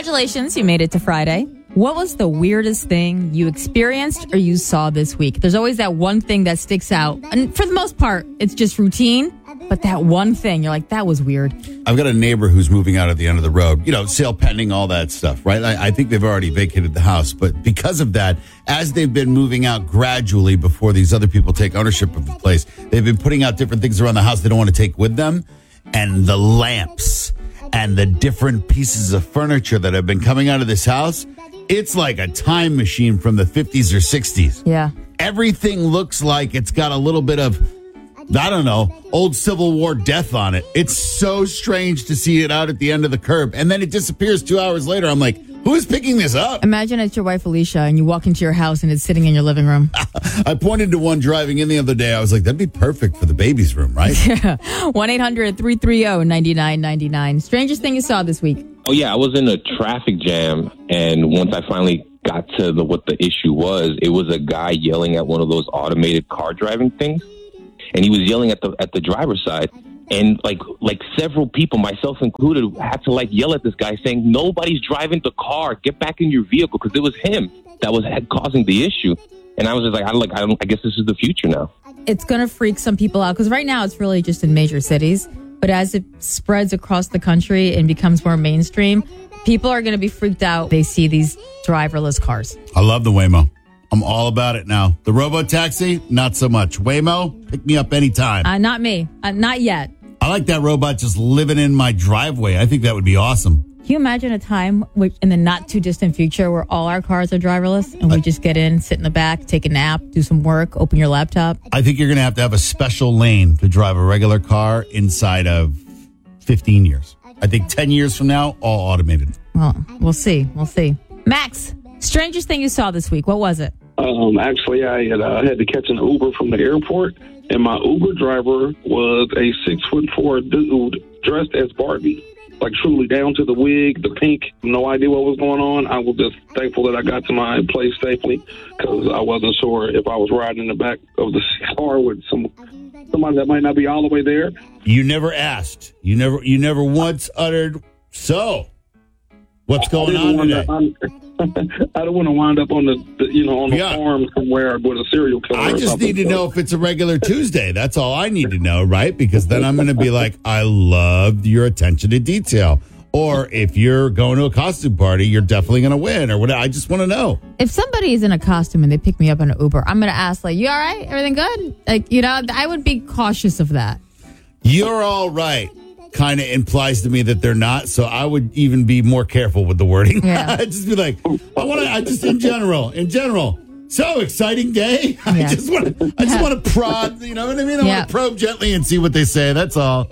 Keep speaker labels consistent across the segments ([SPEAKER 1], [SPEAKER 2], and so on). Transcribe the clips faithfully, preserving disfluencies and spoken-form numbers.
[SPEAKER 1] Congratulations, you made it to Friday. What was the weirdest thing you experienced or you saw this week? There's always that one thing that sticks out. And for the most part, it's just routine. But that one thing, you're like, that was weird.
[SPEAKER 2] I've got a neighbor who's moving out at the end of the road. You know, sale pending, all that stuff, right? I, I think they've already vacated the house. But because of that, as they've been moving out gradually before these other people take ownership of the place, they've been putting out different things around the house they don't want to take with them. And the lamps and the different pieces of furniture that have been coming out of this house, it's like a time machine from the fifties or sixties.
[SPEAKER 1] Yeah.
[SPEAKER 2] Everything looks like it's got a little bit of, I don't know, old Civil War death on it. It's so strange to see it out at the end of the curb. And then it disappears two hours later. I'm like, who is picking this up?
[SPEAKER 1] Imagine it's your wife, Alicia, and you walk into your house and it's sitting in your living room.
[SPEAKER 2] I pointed to one driving in the other day. I was like, that'd be perfect for the baby's room, right?
[SPEAKER 1] one eight hundred three three zero nine nine nine nine. Strangest thing you saw this week?
[SPEAKER 3] Oh, yeah, I was in a traffic jam, and once I finally got to the, what the issue was, it was a guy yelling at one of those automated car driving things, and he was yelling at the at the driver's side, and like like several people, myself included, had to like yell at this guy saying, nobody's driving the car, get back in your vehicle, because it was him that was causing the issue. And I was just like, I, like, I, don't, I guess this is the future now.
[SPEAKER 1] It's going to freak some people out, because right now it's really just in major cities. But as it spreads across the country and becomes more mainstream, people are going to be freaked out. They see these driverless cars.
[SPEAKER 2] I love the Waymo. I'm all about it now. The robo-taxi, not so much. Waymo, pick me up anytime.
[SPEAKER 1] Uh, not me. Uh, not yet.
[SPEAKER 2] I like that robot just living in my driveway. I think that would be awesome.
[SPEAKER 1] Can you imagine a time which, in the not too distant future where all our cars are driverless and we I, just get in, sit in the back, take a nap, do some work, open your laptop?
[SPEAKER 2] I think you're going to have to have a special lane to drive a regular car inside of fifteen years. I think ten years from now, all automated.
[SPEAKER 1] Well, we'll see. We'll see. Max, strangest thing you saw this week. What was it?
[SPEAKER 4] Um, actually, I had, uh, had to catch an Uber from the airport, and my Uber driver was a six foot four dude dressed as Barbie. Like truly down to the wig, the pink, no idea what was going on. I was just thankful that I got to my place safely, because I wasn't sure if I was riding in the back of the car with some somebody that might not be all the way there.
[SPEAKER 2] You never asked. You never you never once uttered, so what's going on today?
[SPEAKER 4] To, I don't want to wind up on the, the you know, on the yeah. farm somewhere with a serial killer.
[SPEAKER 2] I just need to know if it's a regular Tuesday. That's all I need to know, right? Because then I'm going to be like, I loved your attention to detail. Or if you're going to a costume party, you're definitely going to win, or whatever. I just want to know.
[SPEAKER 1] If somebody is in a costume and they pick me up in an Uber, I'm going to ask, like, you all right? Everything good? Like, you know, I would be cautious of that.
[SPEAKER 2] You're all right kind of implies to me that they're not, so I would even be more careful with the wording.
[SPEAKER 1] Yeah.
[SPEAKER 2] I'd just be like, I want to, I just, in general, in general, so exciting day. I
[SPEAKER 1] Yeah.
[SPEAKER 2] just want to, I just
[SPEAKER 1] Yeah.
[SPEAKER 2] want to prod, you know what I mean? I
[SPEAKER 1] Yeah.
[SPEAKER 2] want to probe gently and see what they say. That's all.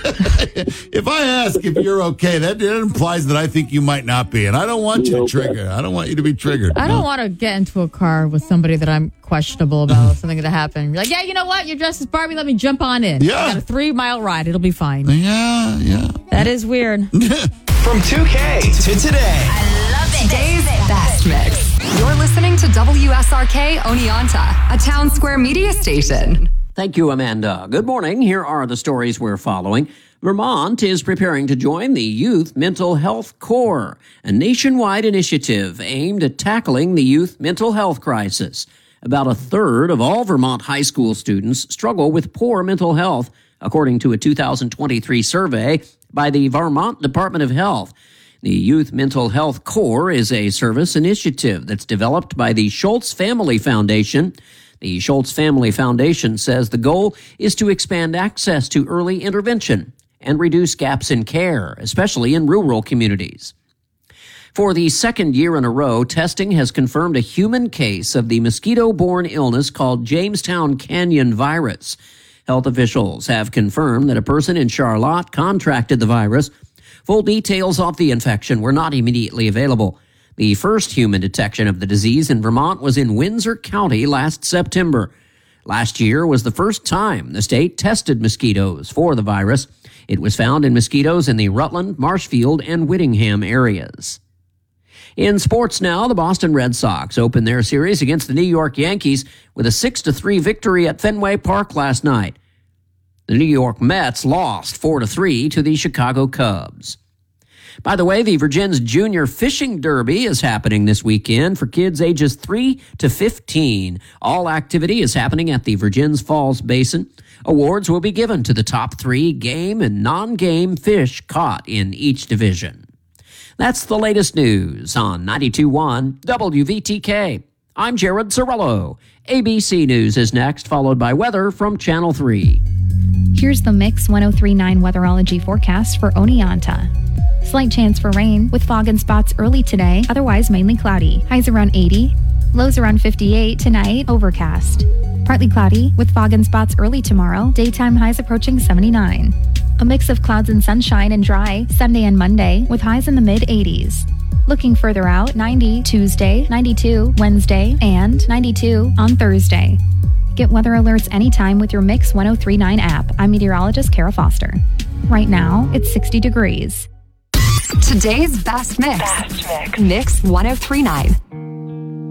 [SPEAKER 2] If I ask if you're okay, that, that implies that I think you might not be, and I don't want you to trigger. I don't want you to be triggered.
[SPEAKER 1] I
[SPEAKER 2] no?
[SPEAKER 1] don't want to get into a car with somebody that I'm questionable about something that happened. You're like, yeah, you know what? You're dressed as Barbie. Let me jump on in.
[SPEAKER 2] Yeah.
[SPEAKER 1] I got a three mile ride. It'll be fine.
[SPEAKER 2] Yeah, yeah.
[SPEAKER 1] That is weird.
[SPEAKER 5] From two K to today.
[SPEAKER 6] I love it. Today's best mix. You're listening to W S R K Oneonta, a Town Square media station.
[SPEAKER 7] Thank you, Amanda. Good morning. Here are the stories we're following. Vermont is preparing to join the Youth Mental Health Corps, a nationwide initiative aimed at tackling the youth mental health crisis. About a third of all Vermont high school students struggle with poor mental health, according to a two thousand twenty-three survey by the Vermont Department of Health. The Youth Mental Health Corps is a service initiative that's developed by the Schultz Family Foundation. The Schultz Family Foundation says the goal is to expand access to early intervention and reduce gaps in care, especially in rural communities. For the second year in a row, testing has confirmed a human case of the mosquito-borne illness called Jamestown Canyon virus. Health officials have confirmed that a person in Charlotte contracted the virus. Full details of the infection were not immediately available. The first human detection of the disease in Vermont was in Windsor County last September. Last year was the first time the state tested mosquitoes for the virus. It was found in mosquitoes in the Rutland, Marshfield, and Whittingham areas. In sports now, the Boston Red Sox opened their series against the New York Yankees with a six to three victory at Fenway Park last night. The New York Mets lost four to three to the Chicago Cubs. By the way, the Virgins Junior Fishing Derby is happening this weekend for kids ages three to fifteen. All activity is happening at the Virgins Falls Basin. Awards will be given to the top three game and non-game fish caught in each division. That's the latest news on ninety-two point one W V T K. I'm Jared Cirillo. A B C News is next, followed by weather from Channel three.
[SPEAKER 8] Here's the Mix one oh three point nine weatherology forecast for Oneonta. Slight chance for rain with fog and spots early today, otherwise mainly cloudy. Highs around eighty, lows around fifty-eight tonight, overcast. Partly cloudy with fog and spots early tomorrow, daytime highs approaching seventy-nine. A mix of clouds and sunshine and dry Sunday and Monday with highs in the mid eighties. Looking further out, ninety Tuesday, ninety-two Wednesday, and ninety-two on Thursday. Get weather alerts anytime with your Mix one oh three point nine app. I'm meteorologist Kara Foster. Right now, it's sixty degrees.
[SPEAKER 6] Today's best mix. Best mix. Mix one oh three point nine.